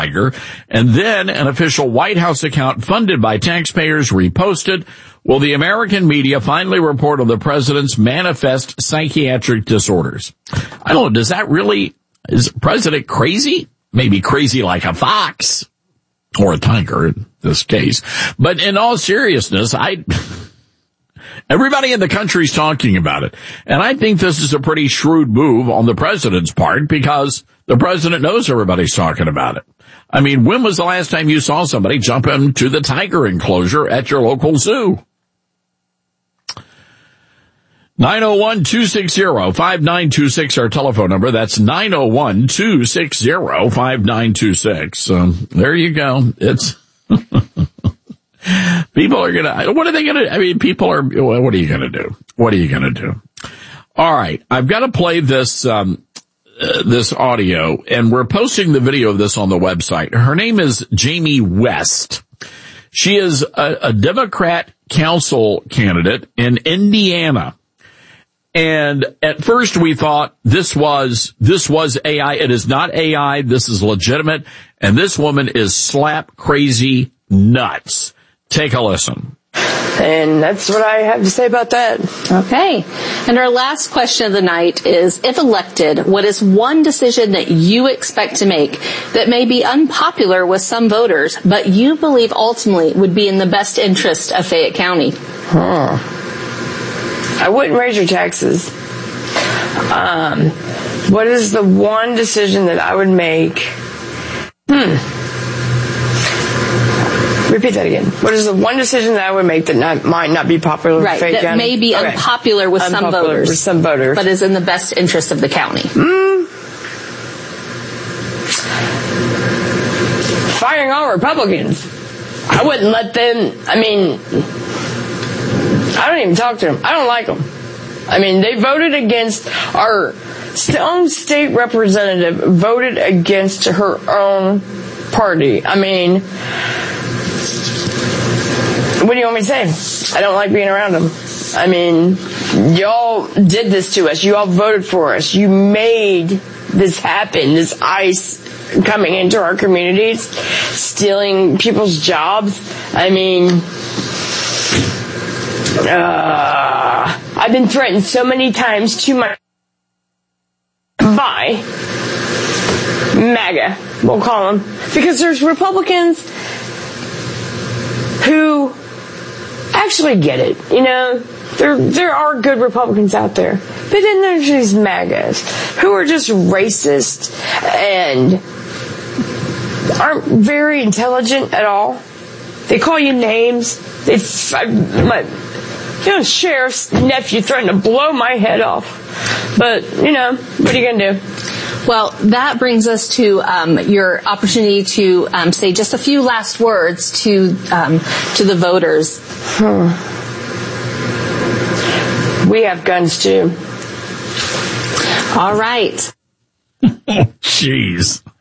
tiger. And then an official White House account funded by taxpayers reposted. Will the American media finally report on the president's manifest psychiatric disorders? I don't know. Is the president crazy? Maybe crazy like a fox or a tiger in this case. But in all seriousness, everybody in the country's talking about it. And I think this is a pretty shrewd move on the president's part because the president knows everybody's talking about it. I mean, when was the last time you saw somebody jump into the tiger enclosure at your local zoo? 901-260-5926, our telephone number. That's 901-260-5926. There you go. It's people are what are they gonna, I mean, what are you gonna do? What are you gonna do? All right. I've got to play this audio, and we're posting the video of this on the website. Her name is Jamie West. She is a Democrat council candidate in Indiana. And at first we thought this was AI. It is not AI. This is legitimate. And this woman is slap crazy nuts. Take a listen. And that's what I have to say about that. Okay. And our last question of the night is, if elected, what is one decision that you expect to make that may be unpopular with some voters, but you believe ultimately would be in the best interest of Fayette County? I wouldn't raise your taxes. What is the one decision that I would make? Repeat that again. What is the one decision that I would make that might not be popular with Fayette County? That may be unpopular with some voters. But is in the best interest of the county. Firing all Republicans. I wouldn't let them, I don't even talk to them. I don't like them. They voted against our own state representative, voted against her own party. What do you want me to say? I don't like being around them. Y'all did this to us. You all voted for us. You made this happen, this ICE coming into our communities, stealing people's jobs. I've been threatened so many times by MAGA, we'll call them, because there's Republicans who actually get it. There are good Republicans out there, but then there's these MAGAs who are just racist and aren't very intelligent at all. They call you names. Sheriff's nephew threatened to blow my head off. But, what are you going to do? Well, that brings us to your opportunity to say just a few last words to the voters. We have guns, too. All right. Jeez.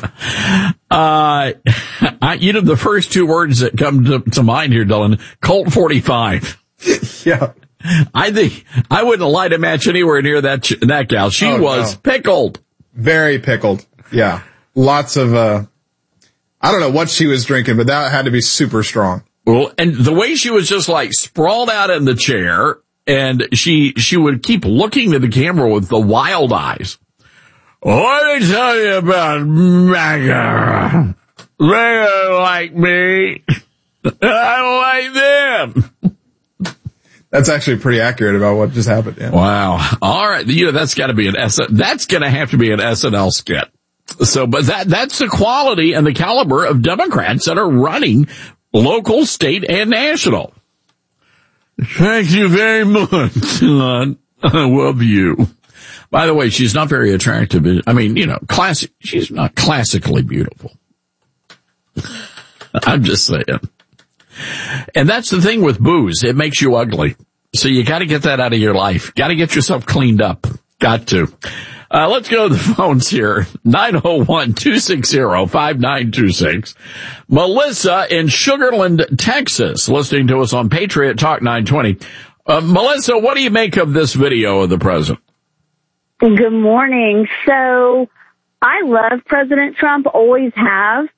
The first two words that come to mind here, Dylan, Colt 45. Yeah. I think I wouldn't light a match anywhere near that gal. She was pickled. Very pickled. Yeah. Lots of, I don't know what she was drinking, but that had to be super strong. Well, and the way she was just like sprawled out in the chair, and she would keep looking at the camera with the wild eyes. What did I tell you about MAGA? They don't like me. I don't like them. That's actually pretty accurate about what just happened. Yeah. Wow. All right. That's got to be that's going to have to be an SNL skit. So, but that's the quality and the caliber of Democrats that are running local, state, and national. Thank you very much, son. I love you. By the way, she's not very attractive. She's not classically beautiful. I'm just saying. And that's the thing with booze. It makes you ugly. So you got to get that out of your life. Got to get yourself cleaned up. Got to. Let's go to the phones here. 901-260-5926. Melissa in Sugar Land, Texas, listening to us on Patriot Talk 920. Melissa, what do you make of this video of the president? Good morning. So I love President Trump, always have.